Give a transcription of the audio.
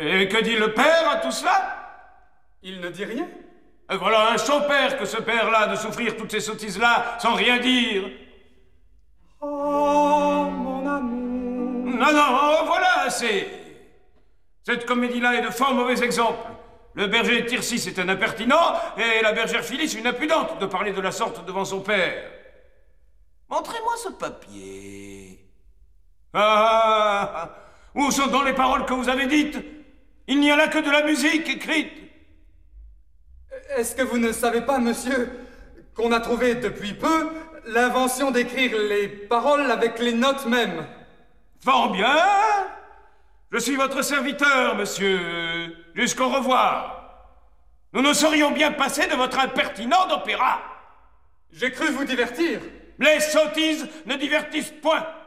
Et que dit le père à tout cela? Il ne dit rien. Et voilà un chaud père que ce père-là de souffrir toutes ces sottises-là sans rien dire. Oh, mon amour. Non, non, voilà assez. Cette comédie-là est de fort mauvais exemple. Le berger Tircis est un impertinent et la bergère Phyllis une impudente de parler de la sorte devant son père. Montrez-moi ce papier. Ah, où sont donc les paroles que vous avez dites? Il n'y a là que de la musique écrite. Est-ce que vous ne savez pas, monsieur, qu'on a trouvé depuis peu l'invention d'écrire les paroles avec les notes mêmes? Fort bien. Je suis votre serviteur, monsieur. Jusqu'au revoir. Nous nous serions bien passés de votre impertinent d'opéra. J'ai cru vous divertir. Les sottises ne divertissent point.